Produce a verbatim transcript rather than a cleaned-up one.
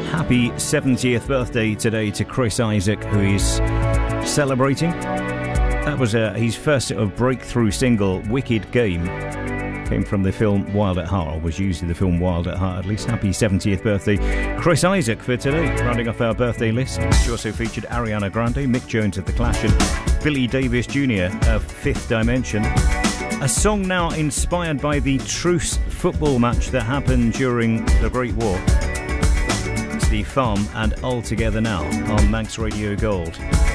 Happy seventieth birthday today to Chris Isaak, who is celebrating. That was uh, his first sort of breakthrough single, Wicked Game. Came from the film Wild at Heart, or was used in the film Wild at Heart at least. Happy seventieth birthday, Chris Isaak, for today. Rounding off our birthday list, she also featured Ariana Grande, Mick Jones of The Clash, and Billy Davies Junior of Fifth Dimension. A song now inspired by the truce football match that happened during the Great War. It's The Farm and All Together Now on Manx Radio Gold.